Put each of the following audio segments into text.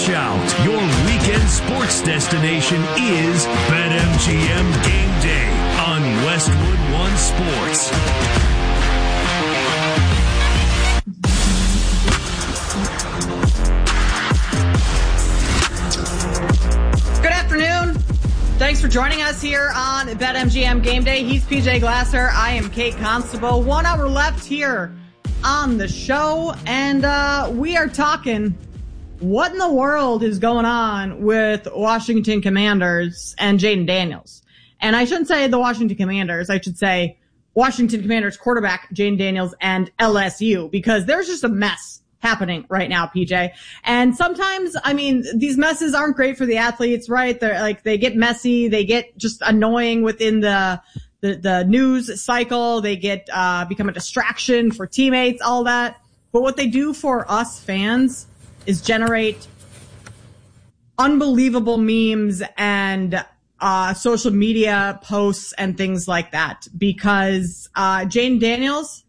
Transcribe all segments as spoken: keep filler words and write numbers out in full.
Watch out. Your weekend sports destination is BetMGM Game Day on Westwood One Sports. Good afternoon. Thanks for joining us here on BetMGM Game Day. He's P J Glasser. I am Kate Constable. One hour left here on the show, and uh, we are talking what in the world is going on with Washington Commanders and Jayden Daniels. And I shouldn't say the Washington Commanders. I should say Washington Commanders quarterback Jayden Daniels and L S U, because there's just a mess happening right now, P J. And sometimes, I mean, these messes aren't great for the athletes, right? They're like, they get messy. They get just annoying within the, the, the news cycle. They get, uh, become a distraction for teammates, all that. But what they do for us fans is generate unbelievable memes and, uh, social media posts and things like that. Because, uh, Jayden Daniels,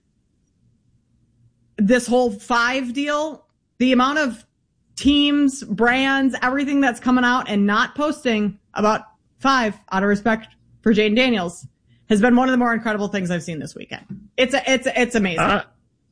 this whole five deal, the amount of teams, brands, everything that's coming out and not posting about five out of respect for Jayden Daniels has been one of the more incredible things I've seen this weekend. It's a, it's a, it's amazing. Uh,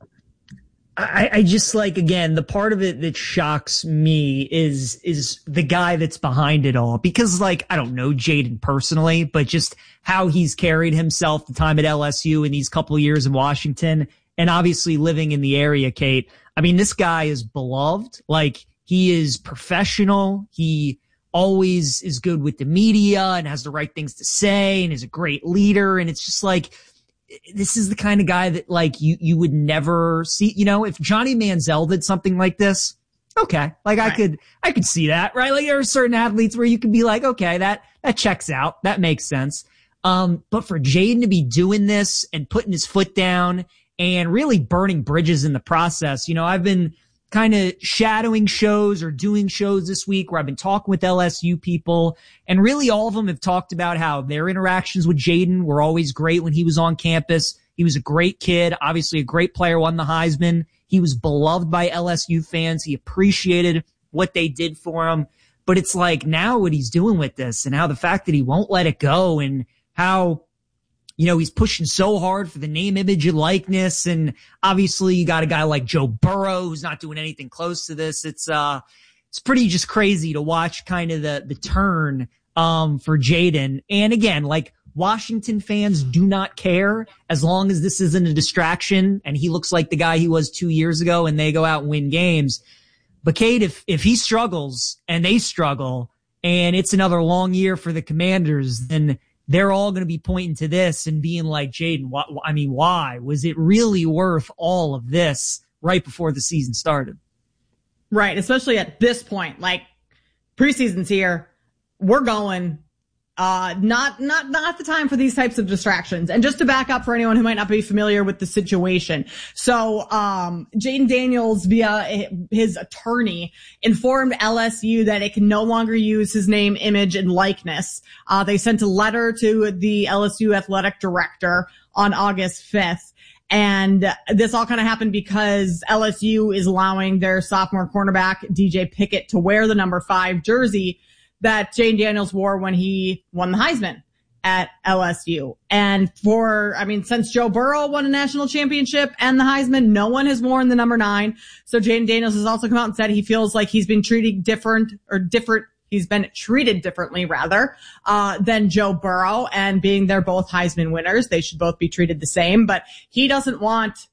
I, I just like, again, the part of it that shocks me is is the guy that's behind it all, because, like, I don't know Jayden personally, but just how he's carried himself the time at L S U in these couple of years in Washington. And obviously living in the area, Kate, I mean, this guy is beloved. Like, he is professional. He always is good with the media and has the right things to say and is a great leader. And it's just like, this is the kind of guy that, like, you, you would never see, you know, if Johnny Manziel did something like this, okay. Like, right. I could, I could see that, right? Like, there are certain athletes where you could be like, okay, that, that checks out. That makes sense. Um, but for Jayden to be doing this and putting his foot down and really burning bridges in the process. You know, I've been kind of shadowing shows or doing shows this week where I've been talking with L S U people, and really all of them have talked about how their interactions with Jayden were always great when he was on campus. He was a great kid, obviously a great player, won the Heisman. He was beloved by L S U fans. He appreciated what they did for him. But it's like now what he's doing with this and how the fact that he won't let it go and how, you know, he's pushing so hard for the name, image, and likeness. And obviously you got a guy like Joe Burrow who's not doing anything close to this. It's, uh, it's pretty just crazy to watch kind of the, the turn, um, for Jayden. And again, like, Washington fans do not care as long as this isn't a distraction and he looks like the guy he was two years ago and they go out and win games. But Kate, if, if he struggles and they struggle and it's another long year for the Commanders, then they're all going to be pointing to this and being like, Jayden, wh- I mean, why? Was it really worth all of this right before the season started? Right, especially at this point. Like, preseason's here. We're going. Uh, not, not, not the time for these types of distractions. And just to back up for anyone who might not be familiar with the situation. So, um, Jayden Daniels via his attorney informed L S U that it can no longer use his name, image, and likeness. Uh, they sent a letter to the L S U athletic director on August fifth. And this all kind of happened because L S U is allowing their sophomore cornerback, D J Pickett, to wear the number five jersey that Jayden Daniels wore when he won the Heisman at L S U. And for, I mean, since Joe Burrow won a national championship and the Heisman, no one has worn the number nine. So Jayden Daniels has also come out and said he feels like he's been treated different or different. He's been treated differently rather, uh, than Joe Burrow, and being they're both Heisman winners, they should both be treated the same, but he doesn't want,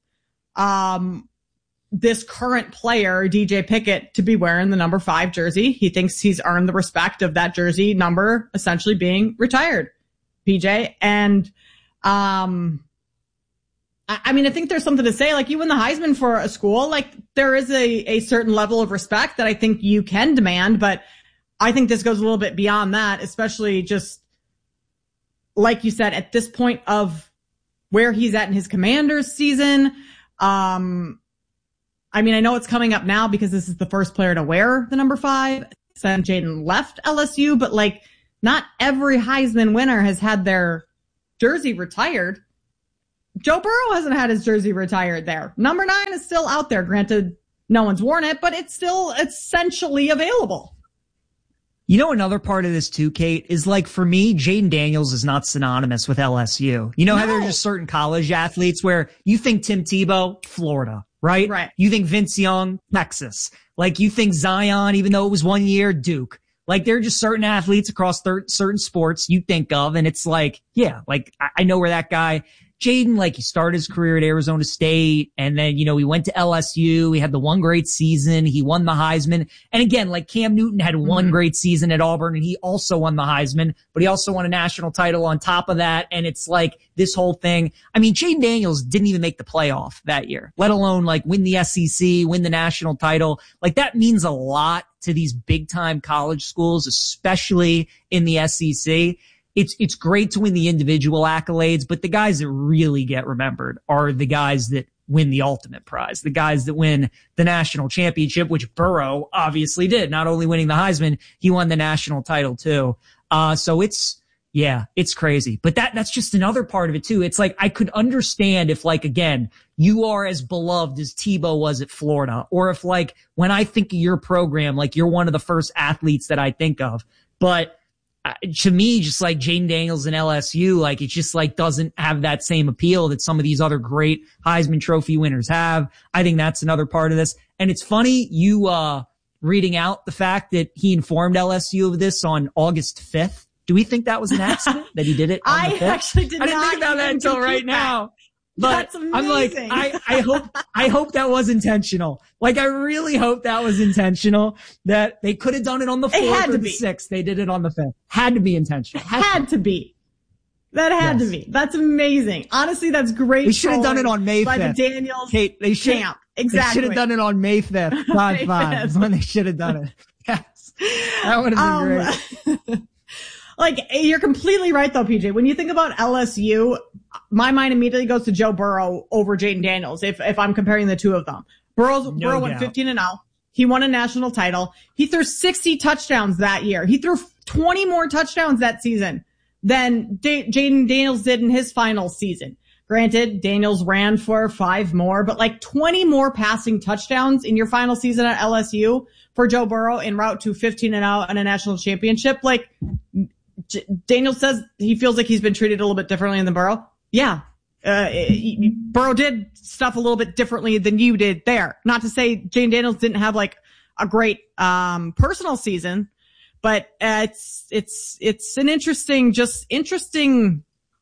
um, this current player, D J Pickett, to be wearing the number five jersey. He thinks he's earned the respect of that jersey number essentially being retired, P J. And, um, I, I mean, I think there's something to say, like, you win the Heisman for a school, like, there is a, a certain level of respect that I think you can demand, but I think this goes a little bit beyond that, especially just, like you said, at this point of where he's at in his Commanders season. Um, I mean, I know it's coming up now because this is the first player to wear the number five since Jayden left L S U, but, like, not every Heisman winner has had their jersey retired. Joe Burrow hasn't had his jersey retired there. Number nine is still out there. Granted, No one's worn it, but it's still essentially available. You know, another part of this too, Kate, is like for me, Jaden Daniels is not synonymous with L S U. You know no. how there are just certain college athletes where you think Tim Tebow, Florida, right? Right. You think Vince Young, Texas. Like you think Zion, even though it was one year, Duke. Like there are just certain athletes across thir- certain sports you think of, and it's like, yeah, like I, I know where that guy, Jaden, like he started his career at Arizona State, and then, you know, he went to L S U. He had the one great season. He won the Heisman. And again, like Cam Newton had one mm-hmm. great season at Auburn, and he also won the Heisman, but he also won a national title on top of that. And it's like this whole thing. I mean, Jaden Daniels didn't even make the playoff that year, let alone like win the S E C, win the national title. Like that means a lot to these big time college schools, especially in the S E C. It's, it's great to win the individual accolades, but the guys that really get remembered are the guys that win the ultimate prize, the guys that win the national championship, which Burrow obviously did. Not only winning the Heisman, he won the national title too. Uh, so it's, yeah, it's crazy. But that, that's just another part of it too. It's like, I could understand if like, again, you are as beloved as Tebow was at Florida, or if like, when I think of your program, like you're one of the first athletes that I think of. But Uh, to me, just like Jaden Daniels and L S U, like it just like doesn't have that same appeal that some of these other great Heisman Trophy winners have. I think that's another part of this. And it's funny you, uh, reading out the fact that he informed L S U of this on August fifth. Do we think that was an accident that he did it on I the fifth? actually did I didn't not think about that until right that. now. But That's amazing. I'm like, I, I hope, I hope that was intentional. Like, I really hope that was intentional, that they could have done it on the fourth or the be. sixth. They did it on the fifth. Had to be intentional. Had, had to be. That had yes. to be. That's amazing. Honestly, that's great. They should have done it on May fifth. By the Daniels Kate, they should, camp. Exactly. They should have done it on May fifth. five five is when they should have done it. Yes. That would have been um, great. Like, you're completely right though, P J. When you think about L S U, my mind immediately goes to Joe Burrow over Jaden Daniels. If, if I'm comparing the two of them, Burrow's, no Burrow doubt. went fifteen and oh. He won a national title. He threw sixty touchdowns that year. He threw twenty more touchdowns that season than D- Jaden Daniels did in his final season. Granted, Daniels ran for five more, but like twenty more passing touchdowns in your final season at L S U for Joe Burrow en route to fifteen and oh and a national championship. Like, J- Daniels says he feels like he's been treated a little bit differently than Burrow. Yeah. Uh, he, Burrow did stuff a little bit differently than you did there. Not to say Jaden Daniels didn't have like a great, um, personal season, but, uh, it's, it's, it's an interesting, just interesting,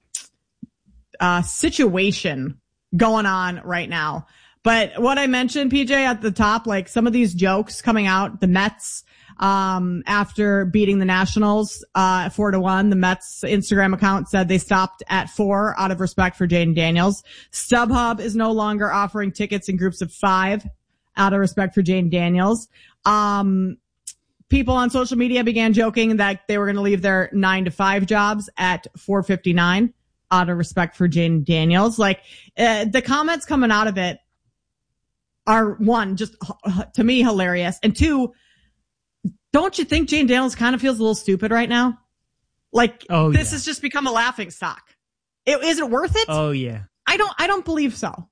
uh, situation going on right now. But what I mentioned, P J, at the top, like some of these jokes coming out, the Mets, um, after beating the Nationals, uh, four to one, the Mets Instagram account said they stopped at four out of respect for Jaden Daniels. StubHub is no longer offering tickets in groups of five out of respect for Jaden Daniels. Um, people on social media began joking that they were going to leave their nine to five jobs at four fifty-nine out of respect for Jaden Daniels. Like, uh, the comments coming out of it are, one, just to me hilarious, and two, don't you think Jaden Daniels kind of feels a little stupid right now? Like, oh, this yeah. has just become a laughing stock. It, is it worth it? Oh yeah. I don't, I don't believe so.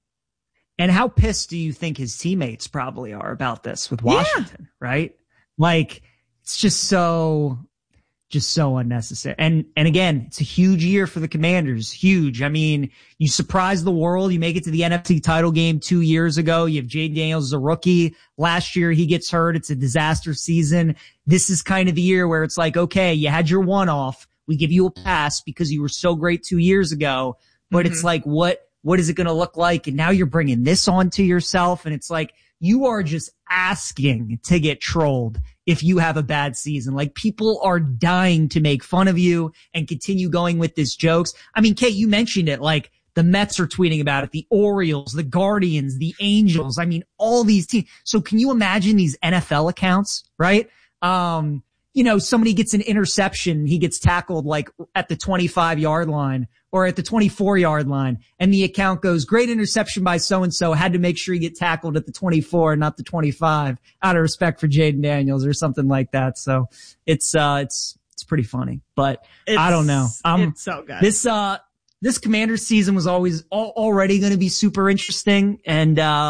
And how pissed do you think his teammates probably are about this with Washington, yeah. right? Like, it's just so, just so unnecessary. And, and again, it's a huge year for the Commanders. Huge. I mean, you surprise the world. You make it to the N F C title game two years ago. You have Jaden Daniels as a rookie. Last year, he gets hurt. It's a disaster season. This is kind of the year where it's like, okay, you had your one off. We give you a pass because you were so great two years ago. But mm-hmm. it's like, what, what is it going to look like? And now you're bringing this onto yourself. And it's like, you are just asking to get trolled if you have a bad season. Like, people are dying to make fun of you and continue going with these jokes. I mean, Kate, you mentioned it, like the Mets are tweeting about it, the Orioles, the Guardians, the Angels. I mean, all these teams. So can you imagine these N F L accounts, right? Um, you know, somebody gets an interception, he gets tackled like at the twenty-five yard line or at the twenty-four yard line, and the account goes, great interception by so-and-so, had to make sure he get tackled at the twenty-four, not the twenty-five, out of respect for Jaden Daniels or something like that. So it's, uh, it's, it's pretty funny, but it's, I don't know. Um, it's so good. This, uh, this Commanders season was always al- already going to be super interesting. And, uh,